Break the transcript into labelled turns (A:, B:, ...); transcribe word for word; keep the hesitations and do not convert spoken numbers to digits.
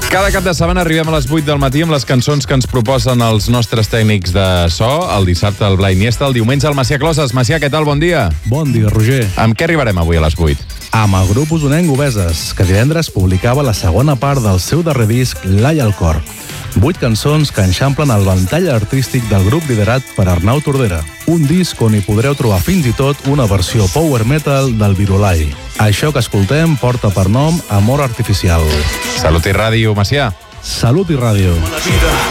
A: Cada cap de setmana arribem a les vuit del matí amb les cançons que ens proposen els nostres tècnics de so. El dissabte el Blai Iniesta, el diumenge el Macià Closes. Macià, què tal? Bon dia.
B: Bon dia, Roger.
A: Amb què arribarem avui a les vuit?
B: Amb el grup usonenc Obeses, que divendres publicava la segona part del seu darrer disc, L'All al cor. Vuit cançons que enxamplen el ventall artístic del grup liderat per Arnau Tordera. Un disc on hi podreu trobar fins i tot una versió power metal del Virolai. Això que escoltem porta per nom Amor Artificial.
A: Salut i ràdio, Macià.
B: Salut i ràdio.